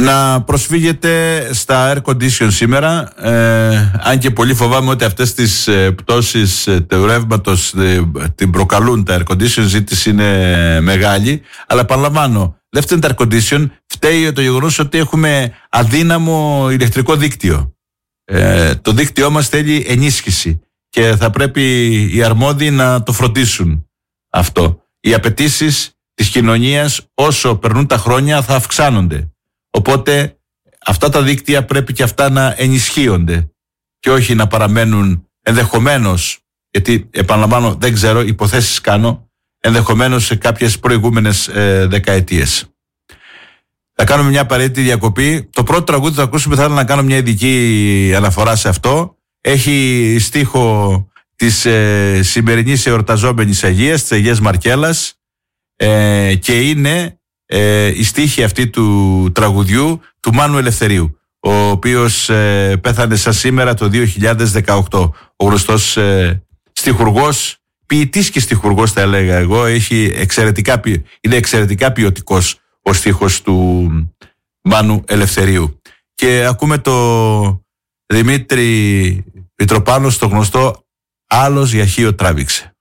να προσφύγετε στα air condition σήμερα, αν και πολύ φοβάμαι ότι αυτές τις πτώσεις του ρεύματος την προκαλούν τα air condition, ζήτηση είναι μεγάλη, αλλά επαναλαμβάνω, δεν φταίνει τα air condition, φταίει το γεγονός ότι έχουμε αδύναμο ηλεκτρικό δίκτυο. Το δίκτυό μας θέλει ενίσχυση και θα πρέπει οι αρμόδιοι να το φροντίσουν αυτό. Οι απαιτήσεις της κοινωνίας όσο περνούν τα χρόνια θα αυξάνονται. Οπότε αυτά τα δίκτυα πρέπει και αυτά να ενισχύονται και όχι να παραμένουν ενδεχομένως, γιατί επαναλαμβάνω δεν ξέρω, υποθέσεις κάνω, ενδεχομένως σε κάποιες προηγούμενες δεκαετίες. Θα κάνουμε μια απαραίτητη διακοπή. Το πρώτο τραγούδι που θα ακούσουμε, θα ήθελα να κάνω μια ειδική αναφορά σε αυτό. Έχει στίχο της σημερινής εορταζόμενης Αγίας, της Αγίας Μαρκέλας, και είναι η στίχη αυτή του τραγουδιού του Μάνου Ελευθερίου, ο οποίος πέθανε σαν σήμερα το 2018. Ο γνωστός στιχουργός, ποιητής και στιχουργός θα έλεγα εγώ, είναι εξαιρετικά ποιοτικός ο στίχος του Μάνου Ελευθερίου. Και ακούμε το Δημήτρη Μητροπάνο στο γνωστό «Άλλος για χείο τράβηξε».